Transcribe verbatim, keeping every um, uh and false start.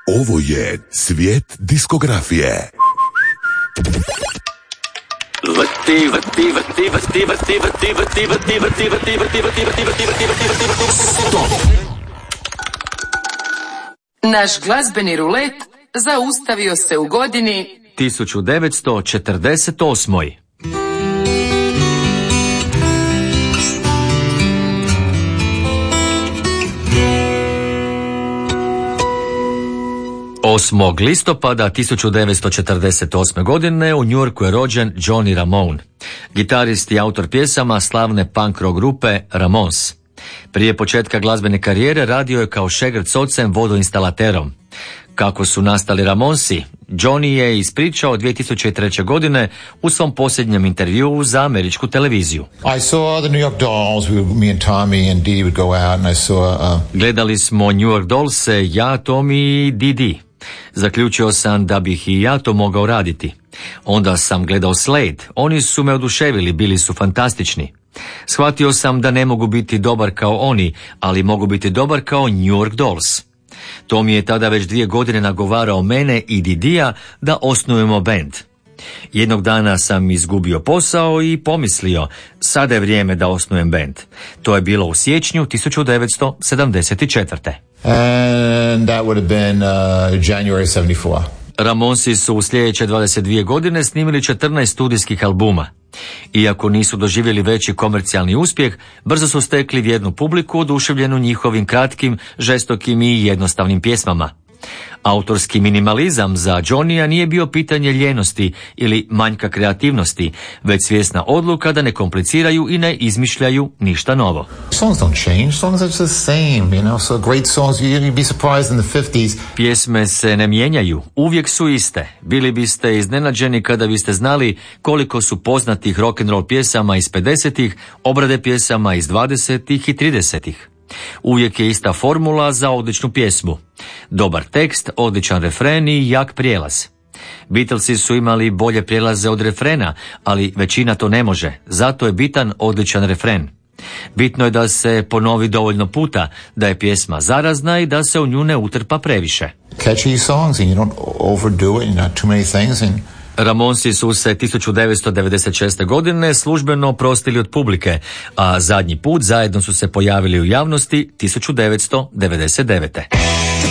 Ovo je svijet diskografije. Vrti, vrti, vrti, vrti, vrti, vrti, vrti, vrti, vrti, vrti, vrti, vrti, vrti, vrti, vrti, vrti, vrti, vrti, stop. Naš glazbeni rulet zaustavio se u godini tisuću devetsto četrdeset osam. osmog listopada tisuću devetsto četrdeset osme. godine u New Yorku je rođen Johnny Ramone, gitarist i autor pjesama slavne punk rock grupe Ramones. Prije početka glazbene karijere radio je kao šegrt s ocem vodoinstalaterom. Kako su nastali Ramonesi, Johnny je ispričao dvije tisuće treće. godine u svom posljednjem intervjuu za američku televiziju. I saw the New York Dolls. We, me and Tommy and Dee would go out and I saw, uh... Gledali smo New York Dolls, ja, Tommy i Dee. Zaključio sam da bih i ja to mogao raditi. Onda sam gledao Slade. Oni su me oduševili, bili su fantastični. Shvatio sam da ne mogu biti dobar kao oni, ali mogu biti dobar kao New York Dolls. To mi je tada već dvije godine nagovarao mene i Didija da osnujemo bend. Jednog dana sam izgubio posao i pomislio, sada je vrijeme da osnujem bend. To je bilo u siječnju tisuću devetsto sedamdeset četvrte. And that would have been uh, January seventy-four. Ramonesi su u sljedeće dvadeset dvije godine snimili četrnaest studijskih albuma. Iako nisu doživjeli veći komercijalni uspjeh, brzo su stekli vjernu publiku oduševljenu njihovim kratkim, žestokim i jednostavnim pjesmama. Autorski minimalizam za Johnnya nije bio pitanje ljenosti ili manjka kreativnosti, već svjesna odluka da ne kompliciraju i ne izmišljaju ništa novo. Songs don't change, songs are the same, you know, so great songs, you'd be surprised in the fifties. Pjesme se ne mijenjaju, uvijek su iste. Bili biste iznenađeni kada biste znali koliko su poznatih rock'n'roll pjesama iz pedesetih, obrade pjesama iz dvadesetih i tridesetih. Uvijek je ista formula za odličnu pjesmu. Dobar tekst, odličan refren i jak prijelaz. Beatlesi su imali bolje prijelaze od refrena, ali većina to ne može, zato je bitan odličan refren. Bitno je da se ponovi dovoljno puta, da je pjesma zarazna i da se u nju ne utrpa previše. Catchy songs and you don't overdo it, not too many things and Ramonesi su se tisuću devetsto devedeset šeste. godine službeno oprostili od publike, a zadnji put zajedno su se pojavili u javnosti tisuću devetsto devedeset devete.